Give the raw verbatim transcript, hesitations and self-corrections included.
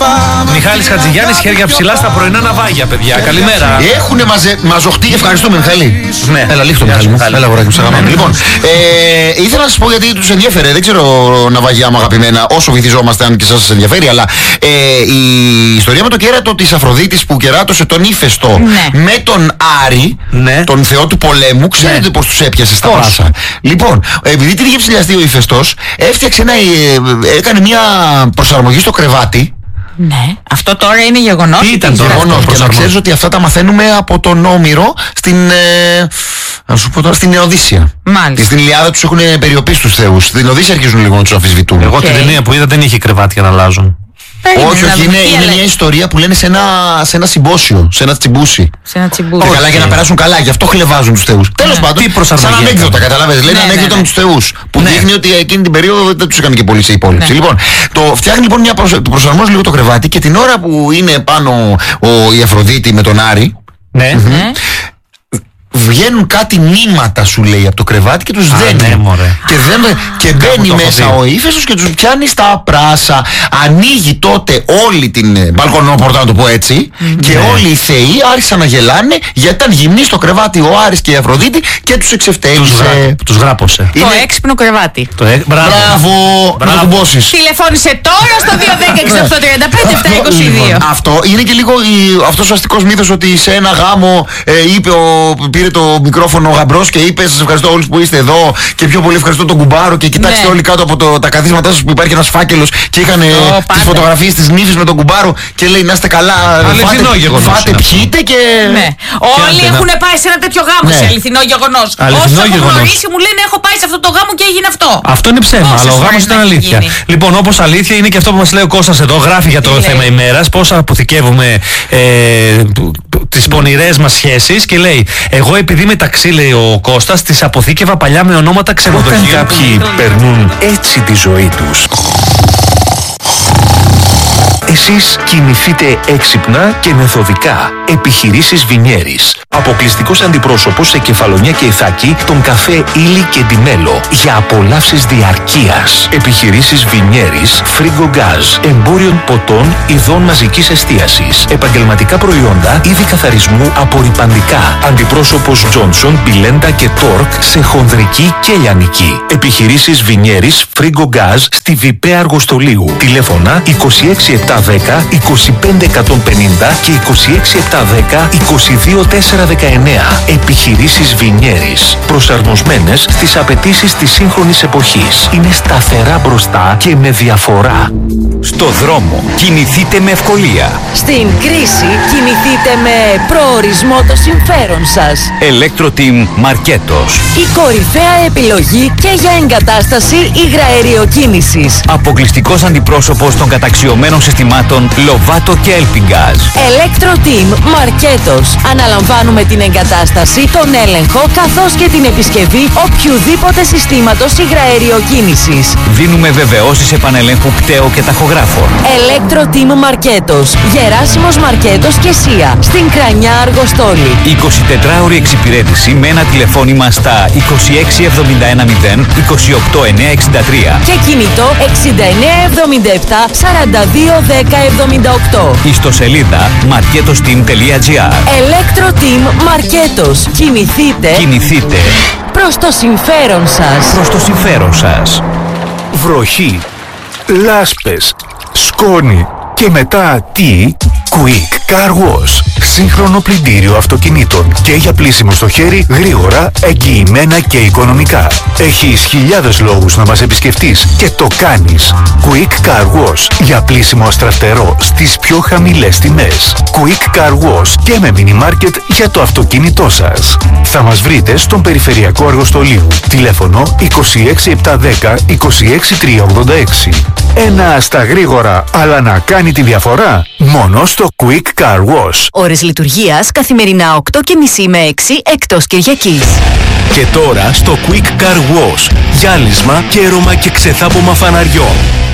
Μιχάλης Χατζηγιάννης, χέρια ψηλά στα πρωινά ναυάγια, παιδιά. Καλημέρα. Έχουνε μαζε, μαζοχτεί, ευχαριστούμε Μιχάλη. Ναι. Έλα, λίχτω Μιχάλη μου. Έλα, αγοράκι μου, σ' αγαπάμε. Λοιπόν, ε, ήθελα να σας πω γιατί τους ενδιαφέρε. Δεν ξέρω, ναυαγιά μου αγαπημένα, όσο βυθιζόμαστε, αν και σας ενδιαφέρει, αλλά ε, η ιστορία με το κέρατο της Αφροδίτης που κεράτωσε τον Ύφαιστο ναι. με τον Άρη, ναι. τον θεό του πολέμου, ξέρετε ναι. πώς τους έπιασε στα πάσα. Λοιπόν, επειδή την είχε ψηλιαστεί ο Ύφαιστος, έφτιαξε ένα, ε, έκανε μια προσαρμογή στο κρεβάτι. Ναι, αυτό τώρα είναι γεγονός. Τι ήταν το γεγονός? Και να ξέρεις ότι αυτά τα μαθαίνουμε από τον Όμηρο στην, ε, να σου πω τώρα, στην Οδύσσια. Μάλιστα. Και στην Ιλιάδα τους έχουν περιοπίσει τους θεούς. Στην Οδύσσια αρχίζουν λίγο να τους αμφισβητούν. Εγώ Okay. την ταινία που είδα δεν είχε κρεβάτια να αλλάζουν. Όχι, όχι, είναι, είναι μια ιστορία που λένε σε ένα, σε ένα συμπόσιο, σε ένα τσιμπούσι. Σε ένα τσιμπούσι. Και καλά για να περάσουν καλά, γι' αυτό χλεβάζουν τους θεούς. Τέλος πάντων, σαν ανέκδοτα, καταλαβαίνεις. Λένε ναι, ανέκδοτα ναι, με ναι. τους θεούς. Που ναι. δείχνει ότι εκείνη την περίοδο δεν τους είχαν και πολύ σε υπόλοιψη. Ναι. Λοιπόν, το φτιάχνει λοιπόν μια προσ... προσαρμόζει λίγο το κρεβάτι και την ώρα που είναι πάνω ο, η Αφροδίτη με τον Άρη. Ναι. Mm-hmm. Ναι. Βγαίνουν κάτι νήματα, σου λέει, από το κρεβάτι και τους Α, δένει. ναι, μωρέ. Και, δεν, και μπαίνει το μέσα έχω ο Ύφαιστος και τους πιάνει στα πράσα. Ανοίγει τότε όλη την ε, μπαλκονόπορτα, να το πω έτσι, mm, και ναι. όλοι οι θεοί άρχισαν να γελάνε γιατί ήταν γυμνοί στο κρεβάτι ο Άρης και η Αφροδίτη και τους εξευτέλισε. Τους, γρά, τους γράπωσε. Το Είναι... έξυπνο κρεβάτι. Το έ... Μπράβο. Μπράβο, να το κουμπώσεις. Τηλεφώνησε τώρα στο δύο ένα έξι οκτώ τρία πέντε επτά είκοσι δύο. Αυτό είναι και λίγο η, αυτός ο αστικός μύθος ότι σε ένα γάμο ε, είπε ο, πήρε το μικρόφωνο ο γαμπρός και είπε σας ευχαριστώ όλους που είστε εδώ και πιο πολύ ευχαριστώ τον κουμπάρο και κοιτάξτε ναι. όλοι κάτω από το, τα καθίσματά σας που υπάρχει ένας φάκελος και είχαν oh, τις φωτογραφίες της νύφης με τον κουμπάρο και λέει να είστε καλά, αληθινό φάτε, γεγονός φάτε πιείτε και... Ναι. Όλοι και έχουν να... πάει σε ένα τέτοιο γάμο, ναι. σε αληθινό γεγονός. Αληθινό Όσοι έχουν γεγονός. γνωρίσει μου λένε έχω πάει σε αυτό το γάμο και έγινε αυτό. Αυτό είναι ψέμα, Πόσες αλλά ο γάμος φορές ήταν να έχει αλήθεια. γίνει. Λοιπόν, όπως αλήθεια είναι και αυτό που μας λέει ο Κώστας εδώ, γράφει για το Τι θέμα λέει? ημέρας, πώς αποθηκεύουμε ε, τις πονηρές μας σχέσεις και λέει, εγώ επειδή μεταξύ, λέει ο Κώστας, τις αποθήκευα παλιά με ονόματα ξενοδοχείων. Όταν κάποιοι περνούν έτσι τη ζωή τους, εσείς κινηθείτε έξυπνα και μεθοδικά. Επιχειρήσεις Βινιέρης. Αποκλειστικός αντιπρόσωπος σε Κεφαλονιά και Ιθάκη, τον καφέ Ήλι και Ντιμέλο. Για απολαύσεις διαρκείας. Επιχειρήσεις Βινιέρης, Φρίγκο Γκάζ. Εμπόριων ποτών, ειδών μαζικής εστίασης. Επαγγελματικά προϊόντα, είδη καθαρισμού, απορρυπαντικά. Αντιπρόσωπος Τζόνσον, Μπιλέντα και Τόρκ σε χονδρική και λιανική. Επιχειρήσεις Βινιέρης, Φρίγκο Γκάζ στη Βιπέ Αργοστολίου. Τηλέφωνα είκοσι έξι επτακόσια δέκα είκοσι πέντε εκατόν πενήντα και είκοσι έξι επτακόσια δέκα είκοσι δύο τετρακόσια δεκαεννέα. Επιχειρήσεις Βινιέρης. Προσαρμοσμένες στις απαιτήσεις της σύγχρονης εποχής. Είναι σταθερά μπροστά και με διαφορά. Στο δρόμο κινηθείτε με ευκολία. Στην κρίση κινηθείτε με προορισμό το συμφέρον σας. Electro-Team Μαρκέτος. Η κορυφαία επιλογή και για εγκατάσταση υγραεριοκίνησης. Αποκλειστικός αντιπρόσωπος των καταξιωμένων συστημάτων Lovato και Elpingaz. Electro-Team Μαρκέτος. Αναλαμβάνουμε την εγκατάσταση, τον έλεγχο καθώς και την επισκευή οποιουδήποτε συστήματος υγραεριοκίνησης. Δίνουμε βεβαιώσεις επανελέγχου πτέο και ταχογράφων. Electro-Team Μαρκέτος. Γεράσιμος Μαρκέτος και Σία. Στην Κρανιά Αργοστόλη. εικοσιτετράωρη εξυπηρέτηση με ένα τηλεφώνημα στα είκοσι έξι εβδομήντα ένα μηδέν είκοσι οκτώ εννιακόσια εξήντα τρία. Και κινητό εξήντα εννέα εβδομήντα επτά σαράντα δύο δέκα εβδομήντα οκτώ. Ιστοσελίδα marketosteam τελεία gr. Electro-Team Μαρκέτος. Κινηθείτε. Κινηθείτε προς το συμφέρον σας. προς το συμφέρον σας. Βροχή, λάσπες, σκόνη και μετά τι? Quick Car Wash. Σύγχρονο πλυντήριο αυτοκινήτων και για πλύσιμο στο χέρι γρήγορα, εγγυημένα και οικονομικά. Έχεις χιλιάδες λόγους να μας επισκεφτείς και το κάνεις. Quick Car Wash για πλύσιμο αστραφτερό στις πιο χαμηλές τιμές. Quick Car Wash και με mini market για το αυτοκίνητό σας. Θα μας βρείτε στον Περιφερειακό Αργοστολίου. Τηλέφωνο είκοσι έξι επτακόσια δέκα είκοσι έξι τριακόσια ογδόντα έξι. Ένα στα γρήγορα, αλλά να κάνει τη διαφορά μόνο στο Quick Car Wash. Ώρες λειτουργίας καθημερινά οκτώ και μισή με έξι εκτός Κυριακής. Και τώρα στο Quick Car Wash. Γυάλισμα, κέρωμα και ξεθάπομα φαναριών.